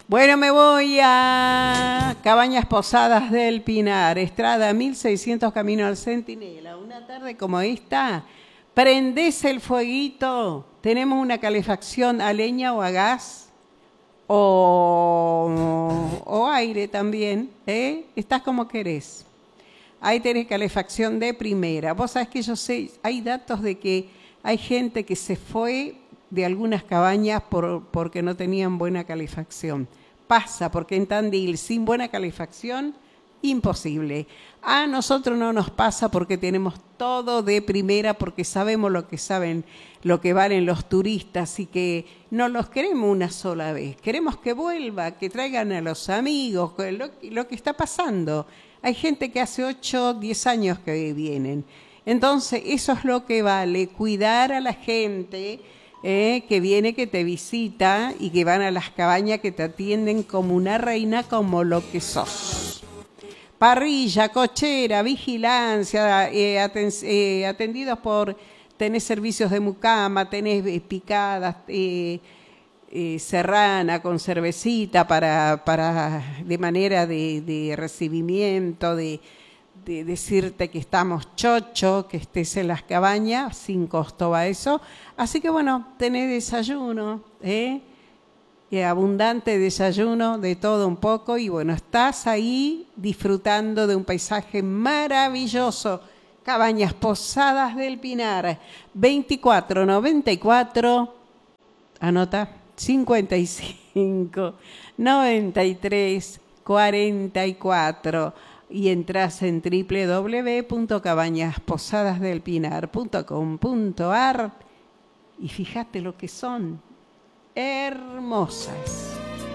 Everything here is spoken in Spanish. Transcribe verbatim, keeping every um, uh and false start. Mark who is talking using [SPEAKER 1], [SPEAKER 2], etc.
[SPEAKER 1] Bueno, me voy a Cabañas Posadas del Pinar, Estrada mil seiscientos, camino al Centinela. Una tarde como esta, prendés el fueguito, tenemos una calefacción a leña o a gas o, o aire también, ¿eh? Estás como querés. Ahí tenés calefacción de primera. Vos sabés que yo sé, hay datos de que hay gente que se fue de algunas cabañas por, porque no tenían buena calefacción. Pasa, porque en Tandil, sin buena calefacción, imposible. A nosotros no nos pasa porque tenemos todo de primera, porque sabemos lo que saben, lo que valen los turistas y que no los queremos una sola vez. Queremos que vuelva, que traigan a los amigos, lo, lo que está pasando. Hay gente que hace ocho, diez años que vienen. Entonces, eso es lo que vale, cuidar a la gente eh, que viene, que te visita y que van a las cabañas, que te atienden como una reina, como lo que sos. Parrilla, cochera, vigilancia, eh, aten eh, atendidos por, tenés servicios de mucama, tenés eh, picadas, eh, eh, serrana con cervecita para, para de manera de, de recibimiento, de, de decirte que estamos chocho, que estés en las cabañas, sin costo va eso. Así que bueno, tenés desayuno, ¿eh? Y abundante desayuno, de todo un poco, y bueno, estás ahí disfrutando de un paisaje maravilloso. Cabañas Posadas del Pinar, veinticuatro noventa y cuatro, anota, cincuenta y cinco, noventa y tres, cuarenta y cuatro, y entras en doble u doble u doble u punto cabañas posadas del pinar punto com punto ar y fíjate lo que son hermosas.